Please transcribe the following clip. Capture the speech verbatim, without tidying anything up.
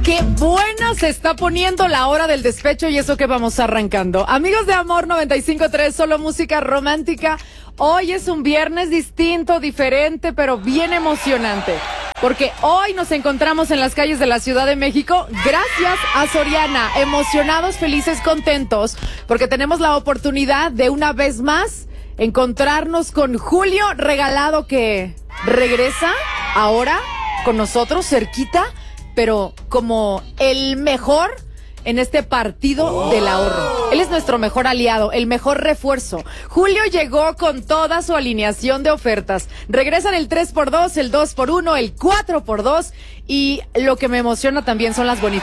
Qué buena se está poniendo la hora del despecho y eso que vamos arrancando. Amigos de Amor noventa y cinco punto tres, solo música romántica. Hoy es un viernes distinto, diferente, pero bien emocionante. Porque hoy nos encontramos en las calles de la Ciudad de México gracias a Soriana. Emocionados, felices, contentos, porque tenemos la oportunidad de una vez más encontrarnos con Julio Regalado, que regresa ahora con nosotros cerquita, pero como el mejor en este partido del ahorro. Él es nuestro mejor aliado, el mejor refuerzo. Julio llegó con toda su alineación de ofertas. Regresan el tres por dos, el dos por uno, el cuatro por dos, y lo que me emociona también son las bonificaciones.